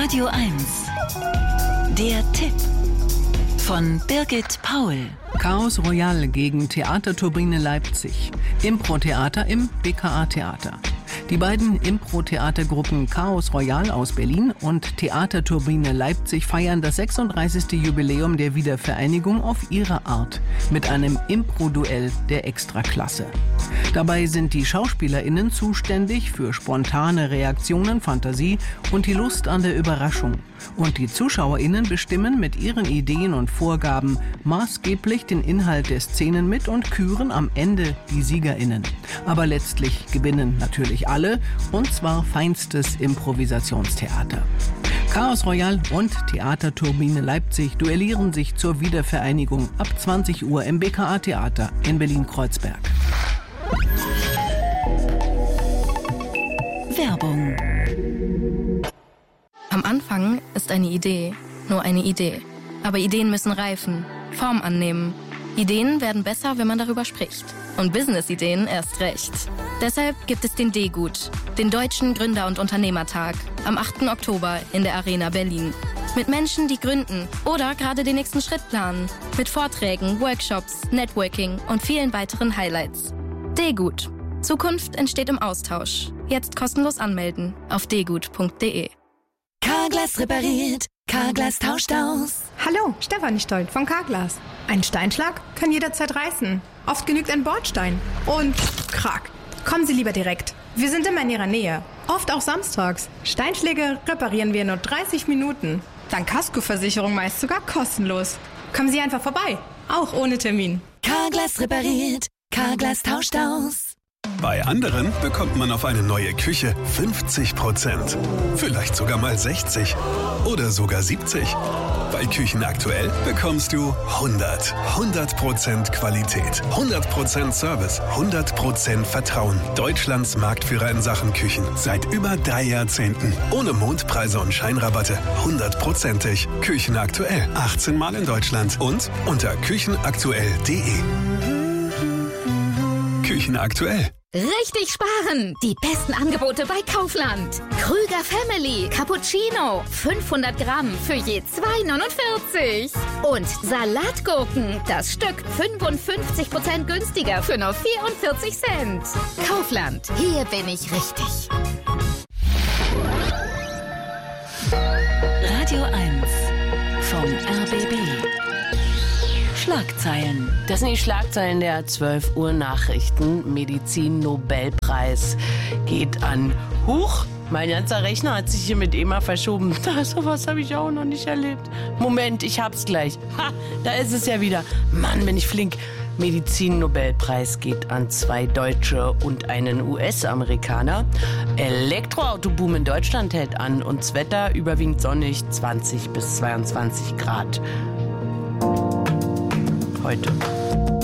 Radio 1. Der Tipp von Birgit Paul. Chaos Royal gegen Theaterturbine Leipzig. Impro-Theater im BKA-Theater. Die beiden Impro-Theatergruppen Chaos Royal aus Berlin und Theaterturbine Leipzig feiern das 36. Jubiläum der Wiedervereinigung auf ihre Art mit einem Impro-Duell der Extraklasse. Dabei sind die SchauspielerInnen zuständig für spontane Reaktionen, Fantasie und die Lust an der Überraschung. Und die ZuschauerInnen bestimmen mit ihren Ideen und Vorgaben maßgeblich den Inhalt der Szenen mit und küren am Ende die SiegerInnen. Aber letztlich gewinnen natürlich alle, und zwar feinstes Improvisationstheater. Chaos Royal und Theaterturbine Leipzig duellieren sich zur Wiedervereinigung ab 20 Uhr im BKA-Theater in Berlin-Kreuzberg. Werbung. Am Anfang ist eine Idee nur eine Idee. Aber Ideen müssen reifen, Form annehmen. Ideen werden besser, wenn man darüber spricht. Und Business-Ideen erst recht. Deshalb gibt es den D-Gut, den Deutschen Gründer- und Unternehmertag, am 8. Oktober in der Arena Berlin. Mit Menschen, die gründen oder gerade den nächsten Schritt planen. Mit Vorträgen, Workshops, Networking und vielen weiteren Highlights. D-Gut. Zukunft entsteht im Austausch. Jetzt kostenlos anmelden auf dgut.de. Carglass repariert, Carglass tauscht aus. Hallo, Stefanie Stoll von Carglass. Ein Steinschlag kann jederzeit reißen. Oft genügt ein Bordstein. Und krack. Kommen Sie lieber direkt. Wir sind immer in Ihrer Nähe. Oft auch samstags. Steinschläge reparieren wir in nur 30 Minuten. Dank Kaskoversicherung meist sogar kostenlos. Kommen Sie einfach vorbei. Auch ohne Termin. Carglass repariert, Carglass tauscht aus. Bei anderen bekommt man auf eine neue Küche 50%. Vielleicht sogar mal 60 oder sogar 70. Bei Küchen aktuell bekommst du 100% Qualität, 100% Service, 100% Vertrauen. Deutschlands Marktführer in Sachen Küchen seit über 3 Jahrzehnten. Ohne Mondpreise und Scheinrabatte. 100%ig. Küchen aktuell. 18 Mal in Deutschland und unter küchenaktuell.de. Küchen aktuell. Richtig sparen! Die besten Angebote bei Kaufland. Krüger Family Cappuccino 500 Gramm für je 2,49. Und Salatgurken, das Stück 55% günstiger für nur 44 Cent. Kaufland, hier bin ich richtig. Radio 1 vom RBB. Schlagzeilen. Das sind die Schlagzeilen der 12 Uhr Nachrichten. Medizin-Nobelpreis geht an. Huch, mein ganzer Rechner hat sich hier mit EMA verschoben. Sowas habe ich auch noch nicht erlebt. Moment, ich hab's gleich. Ha, da ist es ja wieder. Mann, bin ich flink. Medizin-Nobelpreis geht an 2 Deutsche und einen US-Amerikaner. Elektroautoboom in Deutschland hält an und das Wetter überwiegend sonnig, 20 bis 22 Grad. Heute.